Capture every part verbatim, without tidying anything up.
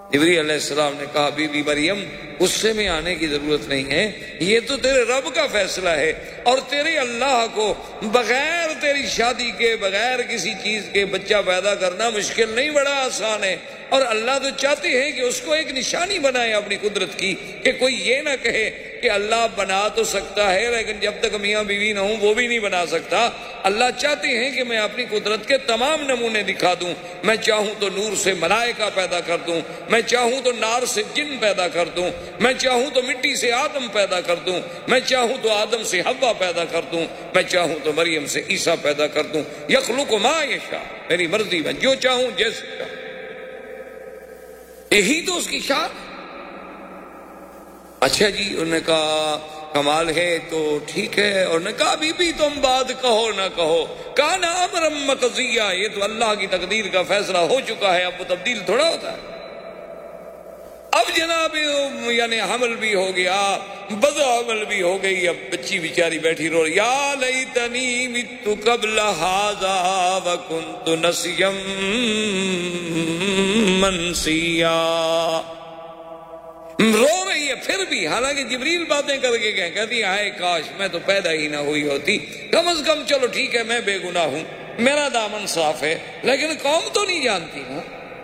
جبریل علیہ السلام نے کہا بی بی مریم غصے میں آنے کی ضرورت نہیں ہے، یہ تو تیرے رب کا فیصلہ ہے، اور تیرے اللہ کو بغیر تیری شادی کے، بغیر کسی چیز کے بچہ پیدا کرنا مشکل نہیں، بڑا آسان ہے۔ اور اللہ تو چاہتے ہیں کہ اس کو ایک نشانی بنائے اپنی قدرت کی، کہ کوئی یہ نہ کہے کہ اللہ بنا تو سکتا ہے لیکن جب تک میاں بیوی نہ ہوں وہ بھی نہیں بنا سکتا۔ اللہ چاہتے ہیں کہ میں اپنی قدرت کے تمام نمونے دکھا دوں، میں چاہوں تو نور سے ملائکہ پیدا کر دوں، میں چاہوں تو نار سے جن پیدا کر دوں، میں چاہوں تو مٹی سے آدم پیدا کر دوں، میں چاہوں تو آدم سے حوا پیدا کر دوں، میں چاہوں تو مریم سے عیسیٰ پیدا کر دوں۔ یخلق ما یشاء، میری مرضی میں جو چاہوں جیسے چاہوں، یہی تو اس کی شان۔ اچھا جی، انہوں نے کہا کمال ہے تو ٹھیک ہے، اور نے کہا بی بی تم بات کہو نہ کہو، کان امرا مقضیا، یہ تو اللہ کی تقدیر کا فیصلہ ہو چکا ہے، اب وہ تبدیل تھوڑا ہوتا ہے۔ اب جناب یعنی حمل بھی ہو گیا، بضع حمل بھی ہو گئی، اب بچی بیچاری بیٹھی رو رہی، یا لیتنی مت قبل ھذا وکنت نسیا منسیا، رو رہی ہے پھر بھی، حالانکہ جبریل باتیں کر کے گئے، کہتی ہائے کاش میں تو پیدا ہی نہ ہوئی ہوتی، کم از کم چلو ٹھیک ہے میں بے گناہ ہوں، میرا دامن صاف ہے، لیکن قوم تو نہیں جانتی نا۔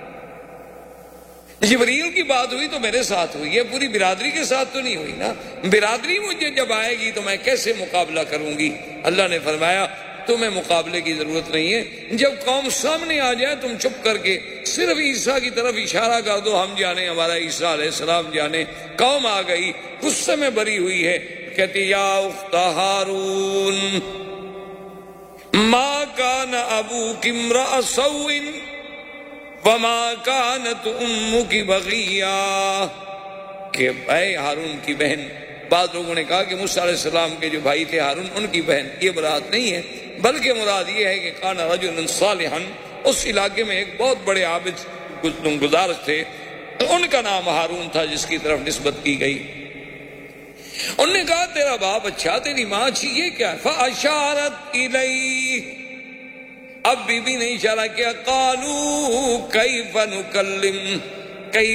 جبریل کی بات ہوئی تو میرے ساتھ ہوئی ہے، پوری برادری کے ساتھ تو نہیں ہوئی نا، برادری مجھے جب آئے گی تو میں کیسے مقابلہ کروں گی؟ اللہ نے فرمایا تمہیں مقابلے کی ضرورت نہیں ہے، جب قوم سامنے آ جائے تم چپ کر کے صرف عیسیٰ کی طرف اشارہ کر دو، ہم جانے ہمارا عیسیٰ علیہ السلام جانے۔ قوم آ گئی، غصے میں بری ہوئی ہے، کہتی یا اخت ہارون ما کان ابوک امرأ سوء وما کانت امک بغیا، کہ اے ہارون کی بہن، بعض لوگوں نے کہا کہ موسیٰ علیہ السلام کے جو بھائی تھے ہارون ان کی بہن، یہ مراد نہیں ہے، بلکہ مراد یہ ہے کہ کان رجلا صالحا، اس علاقے میں ایک بہت بڑے عابد گزار تھے، ان کا نام ہارون تھا جس کی طرف نسبت کی گئی۔ انہوں نے کہا تیرا باپ اچھا، تیری ماں اچھی، یہ کیا؟ فاشارت الیہ، اب بی بی نے اشارہ کیا، قالوا کیف نکلم